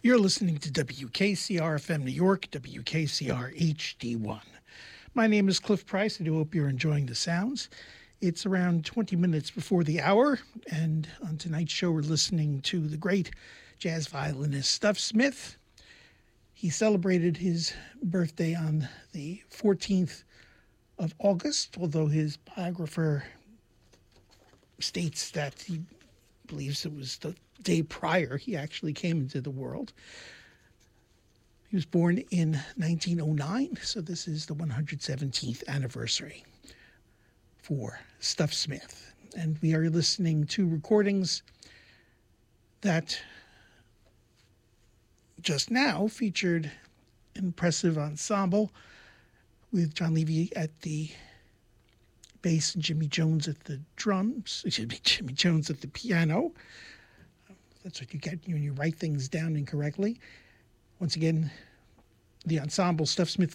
You're listening to WKCR-FM New York, WKCR HD1. My name is Cliff Price. I do hope you're enjoying the sounds. It's around 20 minutes before the hour, and on tonight's show we're listening to the great jazz violinist Stuff Smith. He celebrated his birthday on the 14th of August, although his biographer states that he believes it was the day prior he actually came into the world. He was born in 1909, so this is the 117th anniversary for Stuff Smith. And we are listening to recordings that just now featured an impressive ensemble with John Levy at the bass and Jimmy Jones at the drums. Jimmy Jones at the piano. That's what you get when you write things down incorrectly. Once again, the ensemble Stuff Smith